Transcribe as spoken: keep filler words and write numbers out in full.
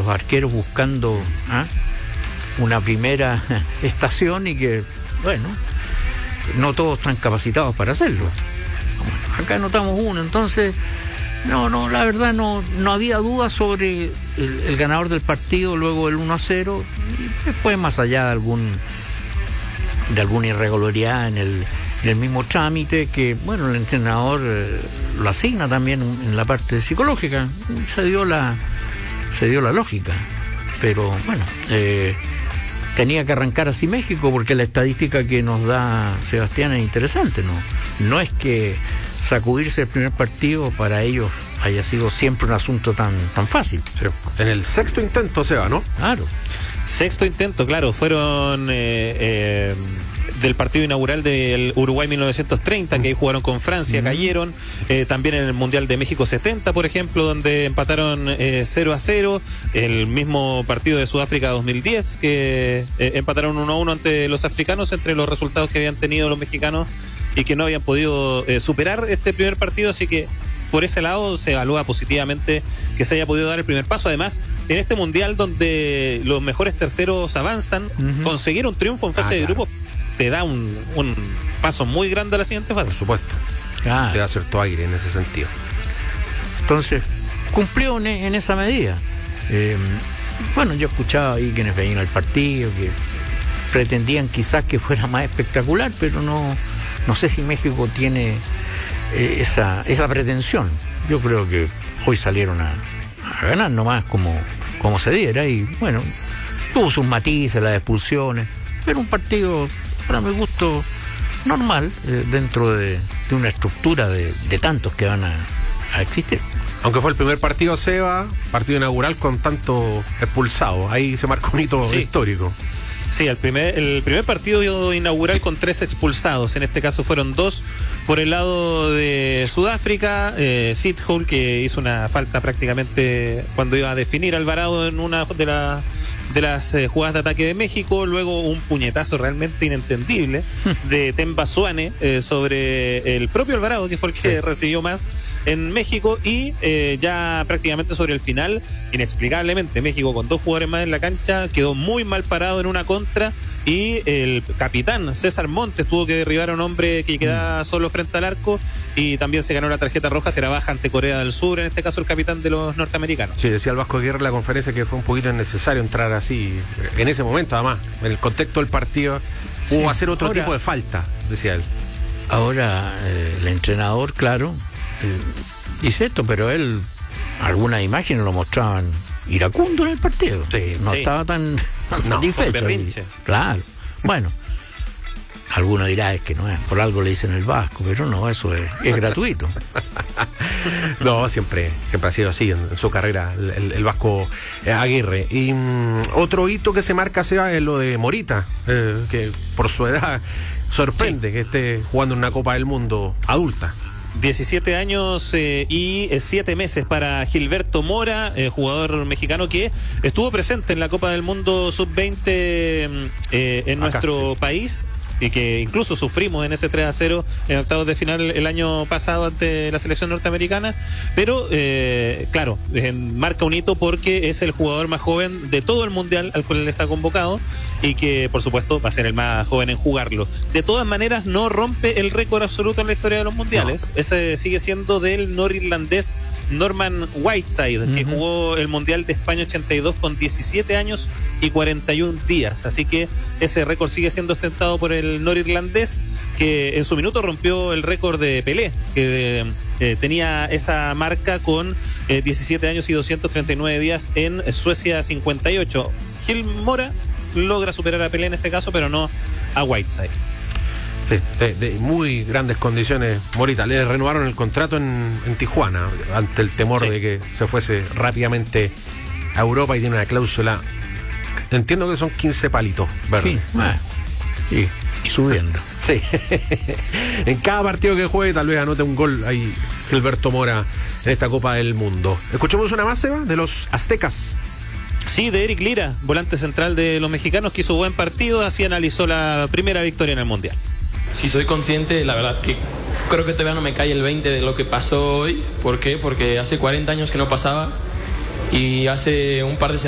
arqueros buscando ¿ah? una primera estación y que, bueno, no todos están capacitados para hacerlo. Acá anotamos uno, entonces, no, no, la verdad no, no había duda sobre el, el ganador del partido luego del uno a cero, y después más allá de algún de alguna irregularidad en el, en el mismo trámite, que, bueno, el entrenador eh, lo asigna también en la parte psicológica, se dio la, se dio la lógica, pero bueno, eh, tenía que arrancar así México, porque la estadística que nos da Sebastián es interesante, ¿no? No es que sacudirse el primer partido para ellos haya sido siempre un asunto tan, tan fácil. Sí. En el sexto intento, Seba, ¿no? Claro. Sexto intento, claro, fueron eh, eh, del partido inaugural del Uruguay mil novecientos treinta, que ahí jugaron con Francia, cayeron, eh, también en el Mundial de México setenta, por ejemplo, donde empataron eh, cero a cero, el mismo partido de Sudáfrica dos mil diez, que eh, empataron uno a uno ante los africanos, entre los resultados que habían tenido los mexicanos y que no habían podido eh, superar este primer partido, así que por ese lado se evalúa positivamente que se haya podido dar el primer paso. Además, en este mundial donde los mejores terceros avanzan, uh-huh. conseguir un triunfo en fase ah, de claro. grupo te da un, un paso muy grande a la siguiente fase. Por supuesto, ah. te da cierto aire en ese sentido. Entonces, cumplió en, en esa medida. Eh, bueno, yo escuchaba ahí quienes veían el partido, que pretendían quizás que fuera más espectacular, pero no, no sé si México tiene eh, esa, esa pretensión. Yo creo que hoy salieron a, a ganar nomás como, como se diera, y bueno, tuvo sus matices, las expulsiones, pero un partido, para mi gusto, normal, eh, dentro de, de una estructura de, de tantos que van a, a existir. Aunque fue el primer partido, Seba, partido inaugural con tanto expulsado, ahí se marcó un hito sí. histórico. Sí, el primer, el primer partido inaugural con tres expulsados. En este caso fueron dos por el lado de Sudáfrica. Eh, Sithole, que hizo una falta prácticamente cuando iba a definir a Alvarado en una de, la, de las eh, jugadas de ataque de México. Luego un puñetazo realmente inentendible de Temba Suane eh, sobre el propio Alvarado, que fue el que sí. recibió más en México. Y eh, ya prácticamente sobre el final, inexplicablemente, México con dos jugadores más en la cancha quedó muy mal parado en una contra, y el capitán César Montes tuvo que derribar a un hombre que quedaba solo frente al arco, y también se ganó la tarjeta roja, será baja ante Corea del Sur, en este caso el capitán de los norteamericanos. Sí, decía el Vasco Aguirre en la conferencia que fue un poquito innecesario entrar así, en ese momento además, en el contexto del partido, sí. hubo hacer otro ahora, tipo de falta, decía él. Ahora, eh, el entrenador, claro, eh, dice esto, pero él, algunas imágenes lo mostraban iracundo en el partido. Sí, no sí. estaba tan no, satisfecho. Claro. Bueno, alguno dirá es que no es, por algo le dicen el Vasco, pero no, eso es, es gratuito. No, siempre, siempre ha sido así en, en su carrera el, el, el Vasco eh, Aguirre. Y um, otro hito que se marca, Seba, es lo de Morita, eh, que por su edad sorprende sí. que esté jugando en una Copa del Mundo adulta. diecisiete años eh, y siete meses para Gilberto Mora, eh, jugador mexicano que estuvo presente en la Copa del Mundo sub veinte eh, en Acá, nuestro sí. país, y que incluso sufrimos en ese tres a cero en octavos de final el año pasado ante la selección norteamericana, pero eh, claro, eh, marca un hito porque es el jugador más joven de todo el mundial al cual él está convocado, y que por supuesto va a ser el más joven en jugarlo. De todas maneras no rompe el récord absoluto en la historia de los mundiales, no. Ese sigue siendo del norirlandés Norman Whiteside, uh-huh. que jugó el Mundial de España ochenta y dos con diecisiete años y cuarenta y un días, así que ese récord sigue siendo ostentado por el norirlandés, que en su minuto rompió el récord de Pelé, que eh, tenía esa marca con eh, diecisiete años y doscientos treinta y nueve días en Suecia cincuenta y ocho. Gil Mora logra superar a Pelé en este caso, pero no a Whiteside. Sí, de, de muy grandes condiciones, Morita. Le renovaron el contrato en, en Tijuana ante el temor sí. de que se fuese rápidamente a Europa, y tiene una cláusula, entiendo que son quince palitos verdes. Sí, ah, sí, y subiendo. Sí. En cada partido que juegue tal vez anote un gol ahí Gilberto Mora en esta Copa del Mundo. Escuchemos una más, Seba, de los aztecas. Sí, de Eric Lira, volante central de los mexicanos, que hizo buen partido, así analizó la primera victoria en el Mundial. Si soy consciente, la verdad que creo que todavía no me cae el veinte de lo que pasó hoy. ¿Por qué? Porque hace cuarenta años que no pasaba, y hace un par de semanas